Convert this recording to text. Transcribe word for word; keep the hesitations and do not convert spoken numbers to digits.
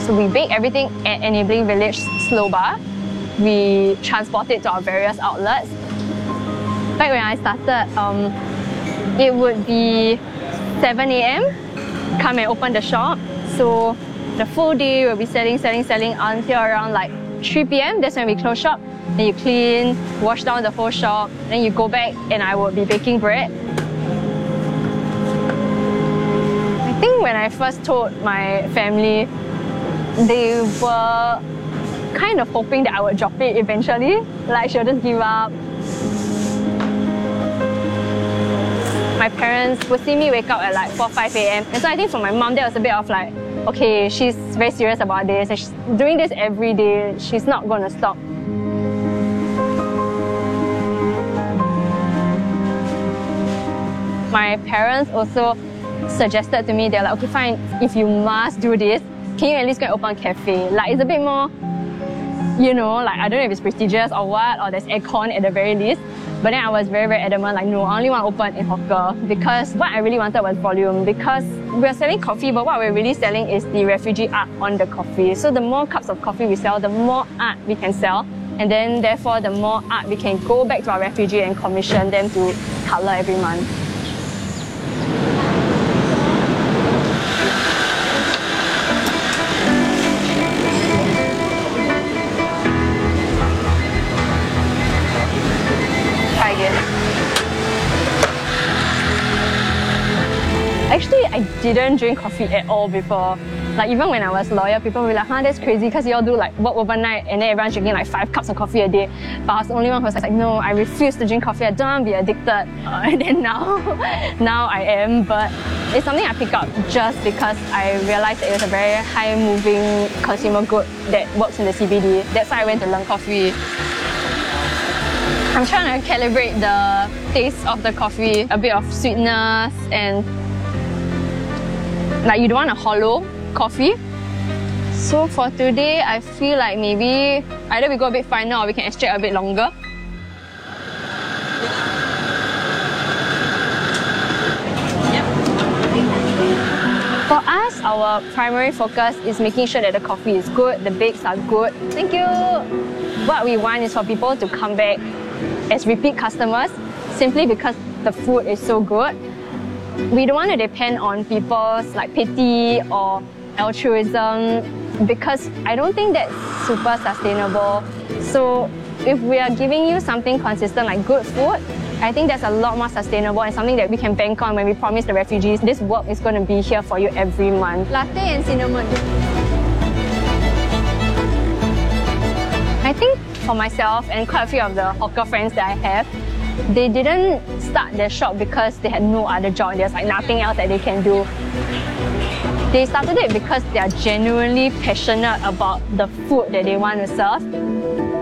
So we bake everything at Enabling Village Slow Bar. We transport it to our various outlets. Back when I started, um, it would be seven A M come and open the shop. So the full day we'll be selling, selling, selling until around like three P M That's when we close shop. Then you clean, wash down the whole shop, then you go back and I would be baking bread. I think when I first told my family, they were kind of hoping that I would drop it eventually, like she'll just give up. My parents would see me wake up at like four, five A M And so I think for my mom, that was a bit of like, okay, she's very serious about this and she's doing this every day, she's not going to stop. My parents also suggested to me, they're like, okay fine, if you must do this, can you at least go and open a cafe? Like it's a bit more, you know, like I don't know if it's prestigious or what, or there's aircon at the very least. But then I was very, very adamant, like no, I only want to open in hawker because what I really wanted was volume, because we're selling coffee, but what we're really selling is the refugee art on the coffee. So the more cups of coffee we sell, the more art we can sell. And then therefore, the more art we can go back to our refugee and commission them to colour every month. Actually, I didn't drink coffee at all before. Like even when I was lawyer, people were like, huh, that's crazy because you all do like work overnight and then everyone's drinking like five cups of coffee a day. But I was the only one who was like, no, I refuse to drink coffee, I don't want to be addicted. Uh, and then now, now I am. But it's something I picked up just because I realized that it was a very high-moving consumer good that works in the C B D. That's why I went to learn coffee. I'm trying to calibrate the taste of the coffee, a bit of sweetness and like you don't want a hollow coffee. So for today, I feel like maybe either we go a bit finer or we can extract a bit longer. Yep. For us, our primary focus is making sure that the coffee is good, the bakes are good. Thank you! What we want is for people to come back as repeat customers simply because the food is so good. We don't want to depend on people's like pity or altruism because I don't think that's super sustainable. So if we are giving you something consistent like good food, I think that's a lot more sustainable and something that we can bank on when we promise the refugees this work is going to be here for you every month. Latte and cinnamon. I think for myself and quite a few of the hawker friends that I have, they didn't start their shop because they had no other job. There's like nothing else that they can do. They started it because they are genuinely passionate about the food that they want to serve.